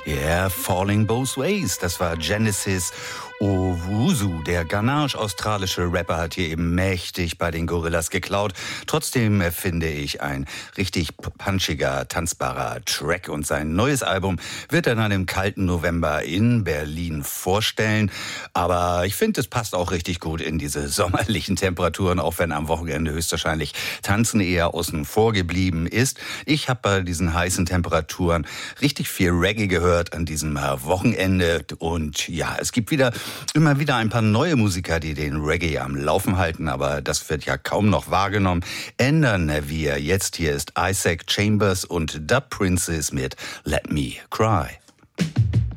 Yeah, Falling Both Ways. Das war Genesis Owusu. Der ghanasch-australische Rapper hat hier eben mächtig bei den Gorillas geklaut. Trotzdem finde ich ein richtig punchiger, tanzbarer Track. Und sein neues Album wird er dann im kalten November in Berlin vorstellen. Aber ich finde, es passt auch richtig gut in diese sommerlichen Temperaturen, auch wenn am Wochenende höchstwahrscheinlich Tanzen eher außen vor geblieben ist. Ich habe bei diesen heißen Temperaturen richtig viel Reggae gehört an diesem Wochenende. Und ja, es gibt immer wieder ein paar neue Musiker, die den Reggae am Laufen halten, aber das wird ja kaum noch wahrgenommen. Ändern wir jetzt. Hier ist Isaac Chambers und Dub Princess mit Let Me Cry.